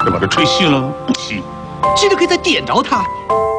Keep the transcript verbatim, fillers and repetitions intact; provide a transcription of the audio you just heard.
要把他吹熄了？不熄， 熄了可以再点着它。